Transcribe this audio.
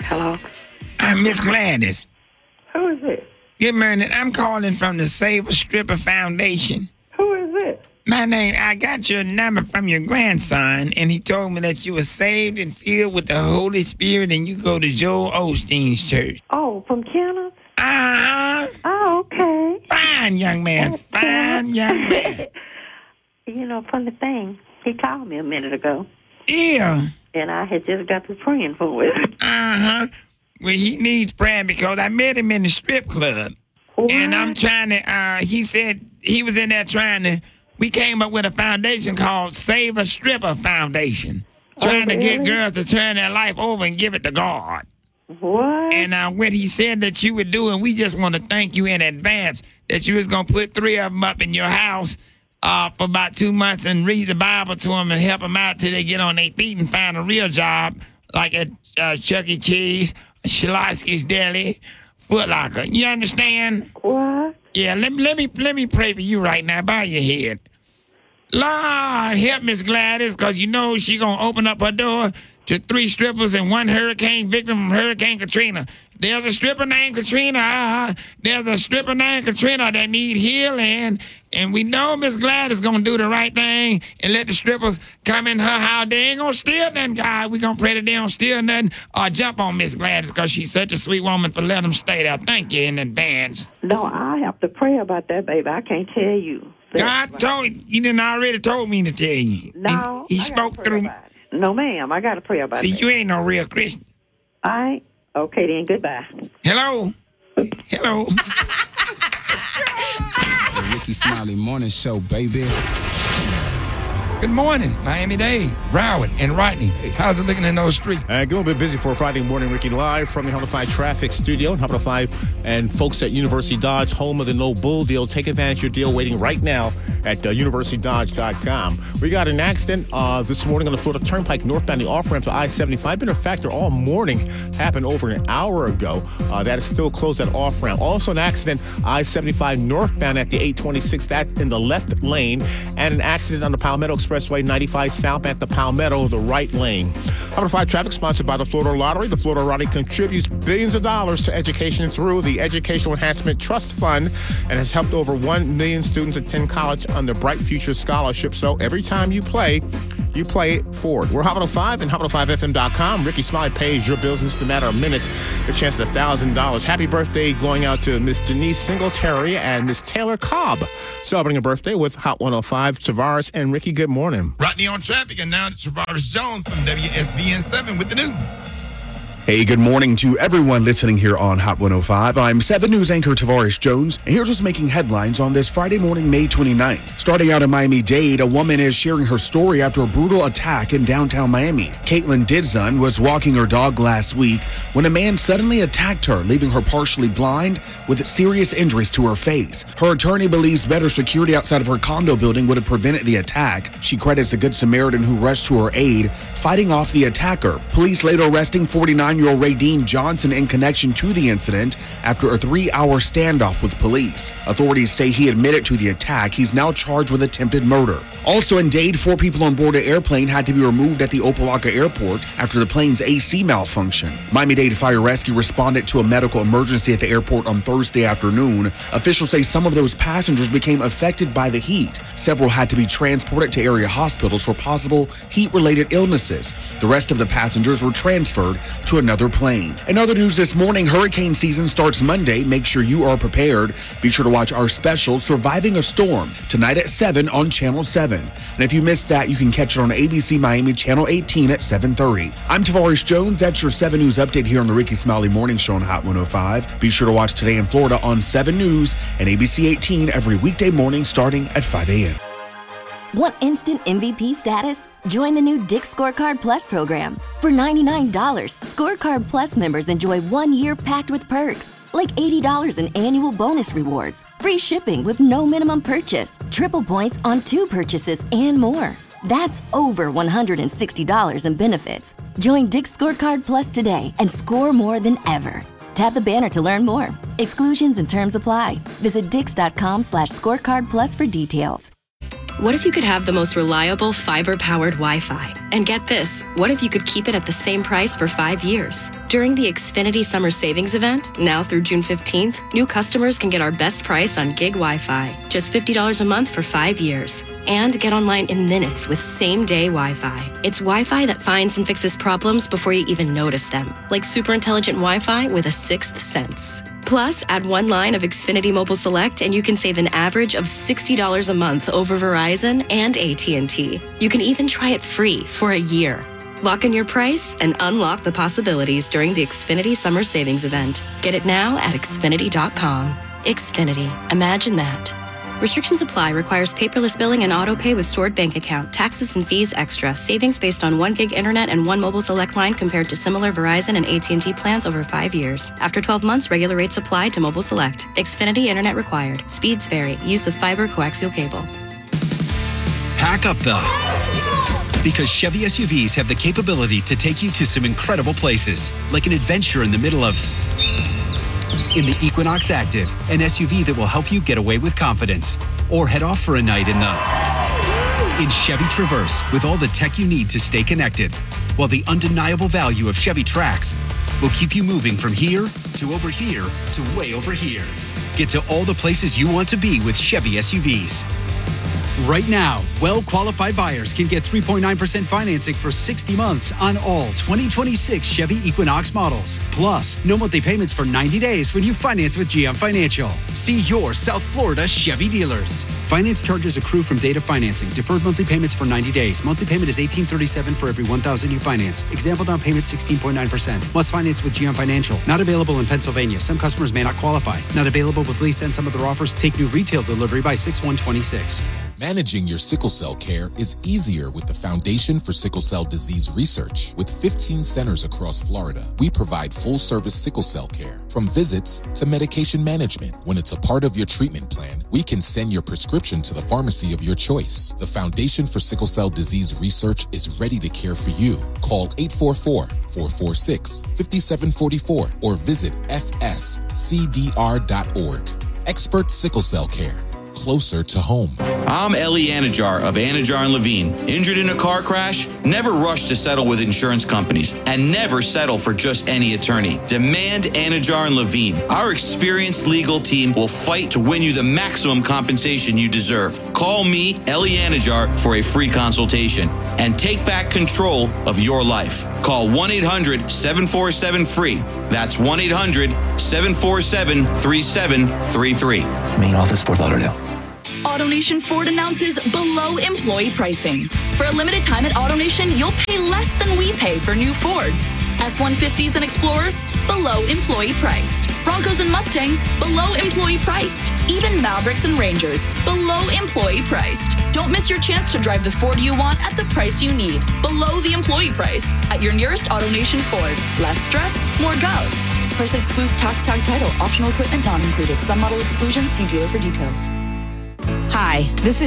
Hello? I'm Miss Gladys. Who is it? Good morning. I'm calling from the Save a Stripper Foundation. Who is it? I got your number from your grandson, and he told me that you were saved and filled with the Holy Spirit, and you go to Joel Osteen's church. Oh, from Kenneth? Uh-huh. Oh, okay. Fine, young man. Fine, young man. Funny thing, he called me a minute ago, Yeah. and I had just got to praying for him. Uh-huh. Well, he needs prayer because I met him in the strip club. What? And I'm trying to, he said he was in there we came up with a foundation called Save a Stripper Foundation. Trying to get girls to turn their life over and give it to God. What? And what he said that you would do, and we just want to thank you in advance that you was going to put 3 of them up in your house for about 2 months and read the Bible to them and help them out till they get on their feet and find a real job like at Chuck E. Cheese, Schlotsky's Deli, Foot Locker. You understand? What? Yeah, let me pray for you right now. Bow your head. Lord, help Miss Gladys, because she going to open up her door to 3 strippers and 1 hurricane victim from Hurricane Katrina. There's a stripper named Katrina. There's a stripper named Katrina that need healing. And we know Miss Gladys going to do the right thing and let the strippers come in her house. They ain't going to steal nothing, God. We going to pray that they don't steal nothing or jump on Miss Gladys because she's such a sweet woman for letting them stay there. Thank you in advance. No, I have to pray about that, baby. I can't tell you. God you didn't already told me to tell you. No, He spoke through me. No, ma'am. I got to pray about it. See, you ain't no real Christian. Okay, then. Goodbye. Hello? Hello? The Ricky Smiley Morning Show, baby. Good morning, Miami-Dade, Broward, and Rodney. How's it looking in those streets? Get a little bit busy for a Friday morning, Ricky, live from the Hot 5 Traffic Studio. Hot 5 and folks at University Dodge, home of the No Bull deal. Take advantage of your deal waiting right now at universitydodge.com. We got an accident this morning on the Florida Turnpike northbound, the off-ramp to I-75. Been a factor all morning. Happened over an hour ago. That is still closed, that off-ramp. Also an accident, I-75 northbound at the 826. That in the left lane. And an accident on the Palmetto Expressway 95 south at the Palmetto, the right lane. Hot 5 Traffic sponsored by the Florida Lottery. The Florida Lottery contributes billions of dollars to education through the Educational Enhancement Trust Fund and has helped over 1 million students attend college on the Bright Future Scholarship. So every time you play it forward. We're Hot 5 and Hot5FM.com. Ricky Smiley pays your bills in just a matter of minutes. A chance at $1,000. Happy birthday going out to Miss Denise Singletary and Miss Taylor Cobb. Celebrating a birthday with Hot 105, Tavares and Ricky. Good morning. Rodney on traffic, and now Tavares Jones from WSBN 7 with the news. Hey, good morning to everyone listening here on Hot 105. I'm 7 News anchor Tavares Jones, and here's what's making headlines on this Friday morning, May 29th. Starting out in Miami-Dade, a woman is sharing her story after a brutal attack in downtown Miami. Caitlin Didzon was walking her dog last week when a man suddenly attacked her, leaving her partially blind with serious injuries to her face. Her attorney believes better security outside of her condo building would have prevented the attack. She credits a Good Samaritan who rushed to her aid, fighting off the attacker. Police later arresting 49-year-old Radine Johnson in connection to the incident after a 3-hour standoff with police. Authorities say he admitted to the attack. He's now charged with attempted murder. Also in Dade, 4 people on board an airplane had to be removed at the Opa-locka Airport after the plane's AC malfunctioned. Miami-Dade Fire Rescue responded to a medical emergency at the airport on Thursday afternoon. Officials say some of those passengers became affected by the heat. Several had to be transported to area hospitals for possible heat-related illnesses. The rest of the passengers were transferred to another plane. In other news this morning, hurricane season starts Monday. Make sure you are prepared. Be sure to watch our special, Surviving a Storm, tonight at 7 on Channel 7. And if you missed that, you can catch it on ABC Miami Channel 18 at 7:30. I'm Tavares Jones. That's your 7 News update here on the Ricky Smiley Morning Show on Hot 105. Be sure to watch Today in Florida on 7 News and ABC 18 every weekday morning starting at 5 a.m. Want instant MVP status? Join the new Dick's Scorecard Plus program. For $99, Scorecard Plus members enjoy 1 year packed with perks, like $80 in annual bonus rewards, free shipping with no minimum purchase, triple points on 2 purchases, and more. That's over $160 in benefits. Join Dick's Scorecard Plus today and score more than ever. Tap the banner to learn more. Exclusions and terms apply. Visit Dix.com/scorecard plus for details. What if you could have the most reliable fiber-powered Wi-Fi? And get this, what if you could keep it at the same price for 5 years? During the Xfinity Summer Savings Event, now through June 15th, new customers can get our best price on gig Wi-Fi, just $50 a month for 5 years. And get online in minutes with same-day Wi-Fi. It's Wi-Fi that finds and fixes problems before you even notice them, like super intelligent Wi-Fi with a sixth sense. Plus, add one line of Xfinity Mobile Select and you can save an average of $60 a month over Verizon and AT&T. You can even try it free for a year. Lock in your price and unlock the possibilities during the Xfinity Summer Savings Event. Get it now at Xfinity.com. Xfinity. Imagine that. Restrictions apply. Requires paperless billing and auto pay with stored bank account. Taxes and fees extra. Savings based on 1 gig internet and 1 mobile select line compared to similar Verizon and AT&T plans over 5 years. After 12 months, regular rates apply to mobile select. Xfinity internet required. Speeds vary. Use of fiber coaxial cable. Pack up though, because Chevy SUVs have the capability to take you to some incredible places, like an adventure in the middle of in the Equinox Active, an SUV that will help you get away with confidence, or head off for a night in Chevy Traverse with all the tech you need to stay connected, while the undeniable value of Chevy Trax will keep you moving from here to over here to way over here. Get to all the places you want to be with Chevy SUVs. Right now, well-qualified buyers can get 3.9% financing for 60 months on all 2026 Chevy Equinox models. Plus, no monthly payments for 90 days when you finance with GM Financial. See your South Florida Chevy dealers. Finance charges accrue from date of financing. Deferred monthly payments for 90 days. Monthly payment is $18.37 for every $1,000 you finance. Example down payment 16.9%. Must finance with GM Financial. Not available in Pennsylvania. Some customers may not qualify. Not available with lease and some other offers. Take new retail delivery by 6/1/26. Managing your sickle cell care is easier with the Foundation for Sickle Cell Disease Research. With 15 centers across Florida, we provide full-service sickle cell care, from visits to medication management. When it's a part of your treatment plan, we can send your prescription to the pharmacy of your choice. The Foundation for Sickle Cell Disease Research is ready to care for you. Call 844-446-5744 or visit fscdr.org. Expert sickle cell care. Closer to home. I'm Ellie Anajar of Anajar and Levine. Injured in a car crash? Never rush to settle with insurance companies, and never settle for just any attorney. Demand Anajar and Levine. Our experienced legal team will fight to win you the maximum compensation you deserve. Call me, Ellie Anajar, for a free consultation and take back control of your life. Call 1-800-747-FREE. That's 1-800-747-3733. Main office, Fort Lauderdale. AutoNation Ford announces below employee pricing. For a limited time at AutoNation, you'll pay less than we pay for new Fords. F-150s and Explorers, below employee priced. Broncos and Mustangs, below employee priced. Even Mavericks and Rangers, below employee priced. Don't miss your chance to drive the Ford you want at the price you need. Below the employee price at your nearest AutoNation Ford. Less stress, more go. Price excludes tax tag title. Optional equipment not included. Some model exclusions. See dealer for details. Hi, this is